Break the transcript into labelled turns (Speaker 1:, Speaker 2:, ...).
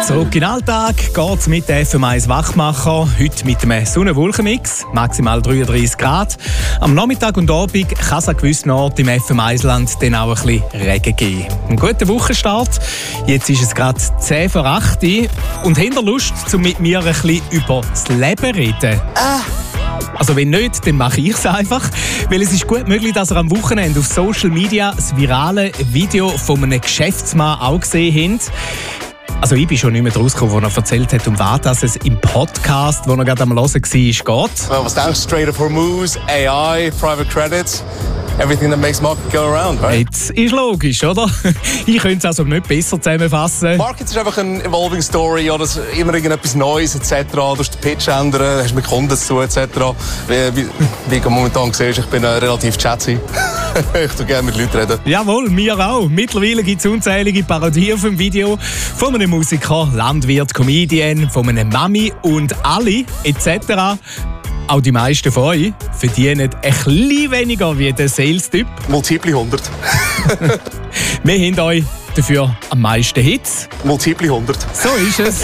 Speaker 1: Zurück in den Alltag geht's mit der FM1 Wachmacher. Heute mit einem Sonne-Wolken-Mix, maximal 33 Grad. Am Nachmittag und Abend kann es an gewissen Orten im FM1-Land dann auch ein bisschen Regen geben. Einen guten Wochenstart. Jetzt ist es gerade 10 vor 8 Uhr. Und habt ihr Lust, um mit mir ein bisschen über das Leben zu reden? Also wenn nicht, dann mache ich es einfach. Weil es ist gut möglich, dass ihr am Wochenende auf Social Media das virale Video von einem Geschäftsmann auch gesehen habt. Also ich bin schon nicht mehr rausgekommen, wo er erzählt hat, um was es im Podcast, wo er gerade am Hören war, geht.
Speaker 2: Was denkst du? Strait of Hormuz, AI, Private Credit, everything that makes market go around, right?
Speaker 1: Jetzt ist logisch, oder? Ich könnte es also nicht besser zusammenfassen.
Speaker 2: Market ist einfach eine evolving story, oder immer irgendetwas Neues etc. Du musst den Pitch ändern, hast mit Kunden zu tun etc. Wie du momentan siehst, ich bin relativ chatty. Ich tue gerne mit Leuten reden.
Speaker 1: Jawohl, mir auch. Mittlerweile gibt es unzählige Parodien auf dem Video von einem Musiker, Landwirt, Comedian, von einer Mami und alle etc. Auch die meisten von euch verdienen ein bisschen weniger wie der Sales-Typ.
Speaker 2: Multiple 100.
Speaker 1: Wir haben euch dafür am meisten Hits.
Speaker 2: Multiple 100.
Speaker 1: So ist es.